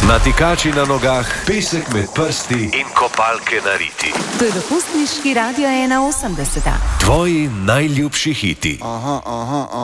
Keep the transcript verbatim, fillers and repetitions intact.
Natikači na nogah, pesek med prsti in kopalke na riti. To je dopustniški radio ena osemdeset. Tvoji najljubši hiti. Aha, aha, aha.